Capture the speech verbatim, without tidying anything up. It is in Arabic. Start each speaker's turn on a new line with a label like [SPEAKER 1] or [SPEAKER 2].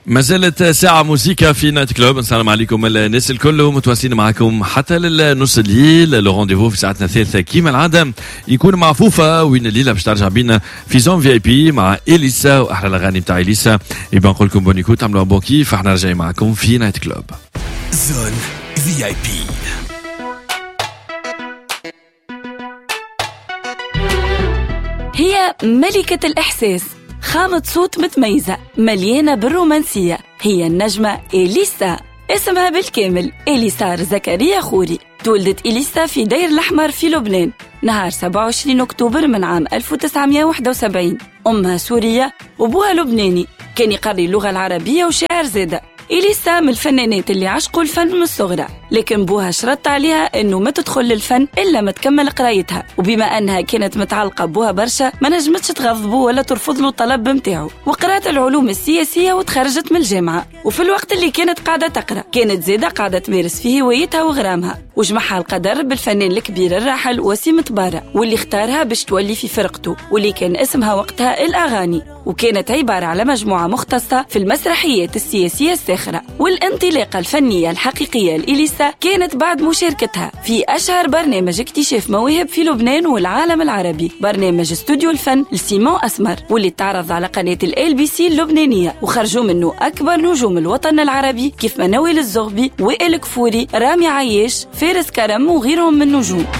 [SPEAKER 1] ما زالت ساعة موسيقى في نايت كلوب. السلام عليكم الناس الكل، متواصلين معكم حتى للنص الليل. لو رونديفو في ساعتنا الثالثة كيما العادة يكون مع فوفا، وين الليلة باش ترجع بينا في زون في اي بي مع إليسا وأحلى الأغاني بتاع إليسا. يبقى نقول لكم بونيكو، تعملوا بون كيف. احنا راجعين معكم في نايت كلوب
[SPEAKER 2] زون في اي بي.
[SPEAKER 3] هي ملكة الإحساس، خامة صوت متميزة مليانة بالرومانسية. هي النجمة إليسا، اسمها بالكامل إليسار زكريا خوري. تولدت إليسا في دير الأحمر في لبنان نهار سبعة وعشرين أكتوبر من عام ألف وتسعمائة وواحد وسبعين. أمها سورية وأبوها لبناني، كان يقري اللغة العربية وشاعر زادة. إليسا من الفنانات اللي عشقوا الفن من الصغرى، لكن بوها شرط عليها انه ما تدخل للفن الا ما تكمل قرايتها، وبما انها كانت متعلقه بوها برشا ما نجمتش تغضبه ولا ترفض له الطلب نتاعو، وقرات العلوم السياسيه وتخرجت من الجامعه. وفي الوقت اللي كانت قاعده تقرا كانت زاده قاعده تمارس في هوايتها وغرامها، وجمعها القدر بالفنان الكبير الراحل وسيم طبارة، واللي اختارها باش تولي في فرقته واللي كان اسمها وقتها الاغاني، وكانت عباره على مجموعه مختصه في المسرحيات السياسيه الساخره. والانطلاقه الفنيه الحقيقيه لإليسا كانت بعد مشاركتها في أشهر برنامج اكتشاف مواهب في لبنان والعالم العربي، برنامج استوديو الفن لسيمون أسمر، واللي تعرض على قناة ال بي سي اللبنانية، وخرجوا منه أكبر نجوم الوطن العربي كيف منويل الزغبي، وائل كفوري، رامي عياش، فارس كرم وغيرهم من نجوم.